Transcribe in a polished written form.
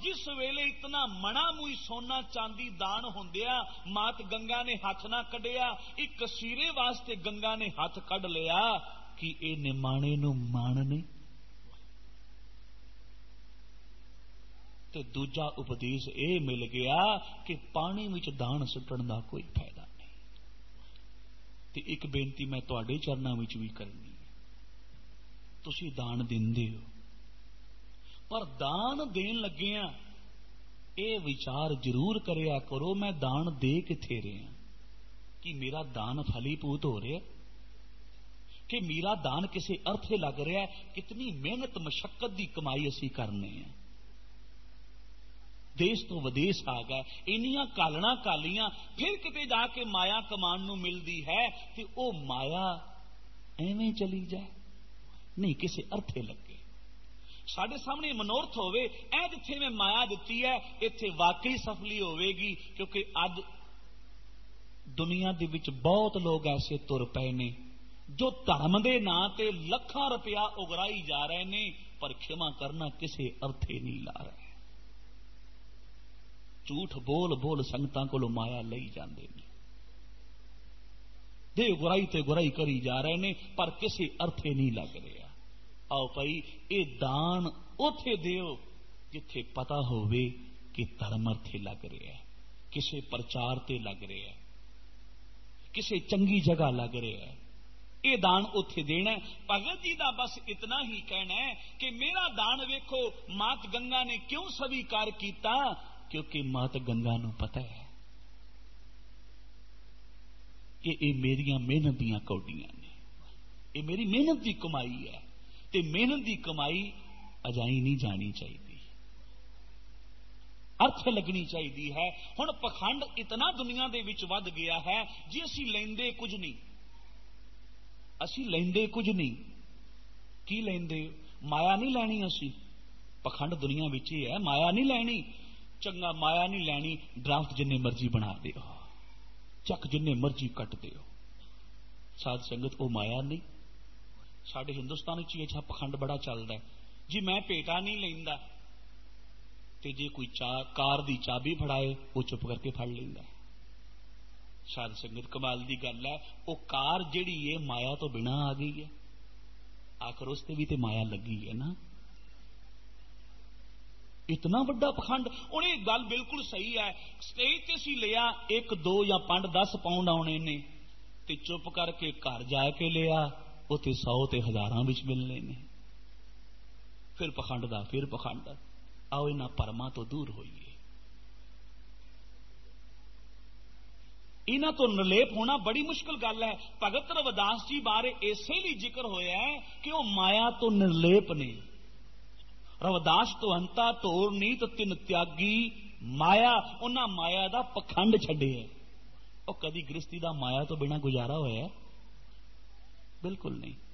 جس ویلے اتنا منا موئی سونا چاندی دان ہوندیا مات گنگا نے ہاتھ نہ کڈیا، ایک کسیرے واسطے گنگا نے ہاتھ کڈ لیا کہ اے نمانے نو مان نے تے دوجا اپدیش اے مل گیا کہ پانی وچ دان سٹن دا کوئی فائدہ نہیں۔ تے ایک بینتی میں تواڈے چرناں وچ بھی کرنی ہے، تسی دان دیندے ہو پر دان دین لگیاں اے وچار ضرور کریا کرو میں دان دے کتھے رہا، کہ میرا دان پھلی پوت ہو رہا کہ میرا دان کسی ارتھے لگ رہا ہے، کتنی محنت مشقت دی کمائی اسی کرنے ہیں، دیس تو ودیس آ گئے انیاں کالنا کالیاں، پھر کتے جا کے مایا کمان نو ملدی ہے تے او مایا ایویں چلی جائے نہیں، کسی ارتھے لگے۔ ساڈے سامنے منورتھ ہوئے اے جتھے میں مایا دتی ہے ایتھے واقعی سفلی ہوئے گی، کیونکہ اج دنیا دے وچ بہت لوگ ایسے تر پے نے جو دھرم دے ناں تے لکھاں روپیہ اگرائی جا رہے نے پر کھما کرنا کسے ارتھے نہیں لا رہے، جھوٹ بول بول سنگتاں کولوں مایا لئی جاندے نے، دے گرائی تے گرائی کری جا رہے نے پر کسے ارتھے نہیں لگ رہا۔ آؤ بھائی اے دان اوتھے دیو جتھے پتہ ہووے کہ دھرم ارتھے لگ رہا ہے، کسے پرچار تے لگ رہا ہے، کسے چنگی جگہ لگ رہا ہے، اے دان اوتھے دینا ہے۔ بھگت جی دا بس اتنا ہی کہنا ہے کہ میرا دان ویکھو مات گنگا نے کیوں سویکار کیتا، کیونکہ مات گنگا نو پتہ ہے کہ اے میریاں محنت دیاں کوڈیاں نے، اے میری محنت دی کمائی ہے تے محنت دی کمائی اجائی نہیں جانی چاہیے، ارتھ لگنی چاہیے ہے۔ ہن پکھنڈ اتنا دنیا دے وچ ود گیا ہے جی اسی لیندے کچھ نہیں، اسی لیندے کچھ نہیں، کی لیندے مایا نہیں لینی، اسی پکھنڈ دنیا وچ ہی ہے، مایا نہیں لینی، چنگا مایا نہیں لینی، ڈرافٹ جن مرضی بنا دیو، چک جن مرضی کٹ دیو، ساتھ سنگت وہ مایا نہیں۔ ساڈے ہندوستان چ پکھنڈ بڑا چلتا ہے جی میں پیٹا نہیں لیندا تے جے کوئی کار دی چابی پھڑائے وہ چپ کر کے پھڑ لیندا ہے۔ ساتھ سنگت کمال دی گل ہے، وہ کار جیڑی ہے مایا تو بنا آ گئی ہے، آخر اس تے بھی تے مایا لگی ہے نا۔ اتنا بڑا پکھنڈ، انہیں گل بالکل صحیح ہے، سٹیج تے سی لیا 1 2 یا 5 10 پاؤنڈ آنے نے تے چپ کر کے گھر جا کے لیا اتنے 100 تے 1000 بچ ملنے نے، پھر پکھنڈ دا پھر پکھنڈ۔ آؤ انہاں پرما تو دور ہوئیے، انہاں تو نرلیپ ہونا بڑی مشکل گل ہے۔ بھگت رویداس جی بارے اسی لیے ذکر ہویا ہے کہ وہ مایا تو نرلیپ نے، رویداس تو انتا توڑ نیت تن تیاگی مایا، انہاں مایا دا پکھنڈ چھڈے ہے۔ وہ کدی گرستی دا مایا تو بنا گزارا ہوا ہے؟ بالکل نہیں۔